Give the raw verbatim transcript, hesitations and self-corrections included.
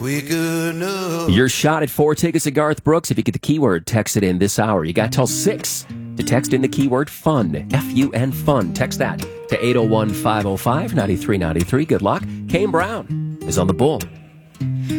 Your shot at four tickets to Garth Brooks if you get the keyword texted in this hour. You got till six to text in the keyword FUN, F U N, FUN. Text that to eight oh one, five oh five, nine three nine three. Good luck. Kane Brown is on the Bull.